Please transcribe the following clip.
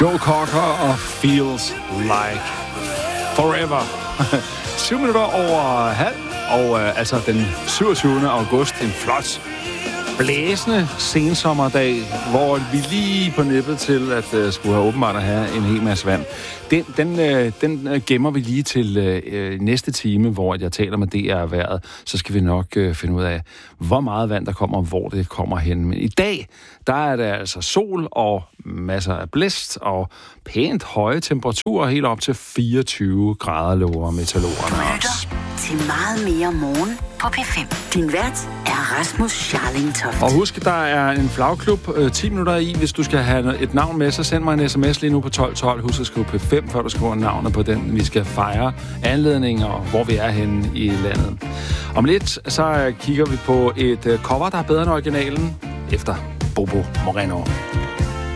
Joe Cocker og Feels Like Forever. 7 minutter over halv, og altså den 27. august, en flot, blæsende sensommerdag, hvor vi lige på nippet til at skulle have åbenbart at have en hel masse vand. Den gemmer vi lige til næste time, hvor jeg taler med DR-vejret. Så skal vi nok finde ud af, hvor meget vand der kommer, og hvor det kommer hen. Men i dag, der er der altså sol og masser af blæst og pænt høje temperaturer, helt op til 24 grader, lover meteorologerne også. Til meget mere morgen på P5. Din vært er Rasmus Scharling-Toft. Og husk, der er en flagklub 10 minutter i. Hvis du skal have et navn med, så send mig en sms lige nu på 1212. Husk at skrive P5, før du skriver navnet på den. Vi skal fejre anledninger, hvor vi er henne i landet. Om lidt, så kigger vi på et cover, der er bedre end originalen, efter Bobo Moreno.